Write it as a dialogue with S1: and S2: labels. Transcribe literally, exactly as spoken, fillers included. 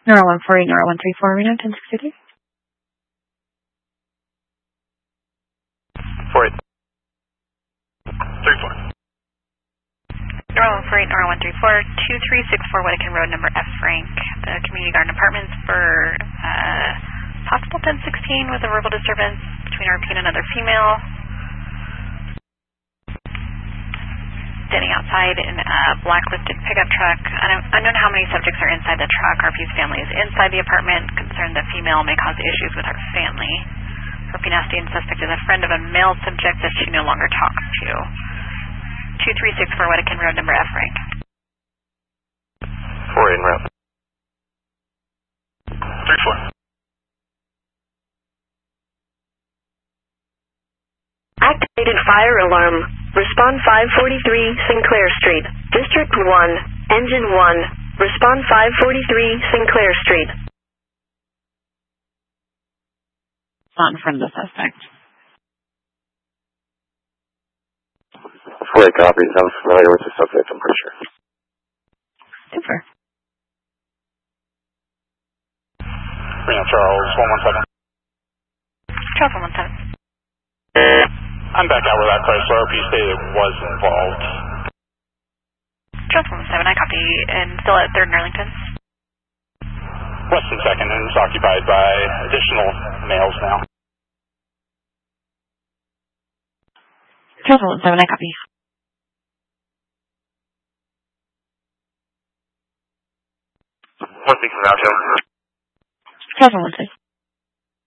S1: Nora one four eight, Nora one three four, Reno ten sixty-three.
S2: four eight. three four.
S3: Nora one four eight, Nora one three four, two three six four Whittakin Road, number F Frank, the Community Garden Apartments for uh, possible ten sixteen with a verbal disturbance between R P and another female. Standing outside in a black lifted pickup truck. Unknown how many subjects are inside the truck. R P's family is inside the apartment. Concerned the female may cause issues with her family. R P nasty and suspect is a friend of a male subject that she no longer talks to. two three six four Whittakin Road, number F Rank.
S2: four eight route. three four.
S4: Activated fire alarm. Respond five forty-three Sinclair Street. District one, Engine one. Respond five forty-three Sinclair Street.
S1: Not in front of the suspect.
S2: four eight copies. I'm familiar with the subject, I'm pretty sure.
S1: Super.
S2: Reno Charles, one one seven.
S3: Charles one one seven.
S2: I'm back out with that Chrysler. R P stated it was involved.
S3: Charles one one seven, I copy, and still at third and Arlington.
S2: Weston second, and it's occupied by additional males now.
S1: Charles one one seven, I copy.
S2: What's the now, Joe?
S1: Charles one one six.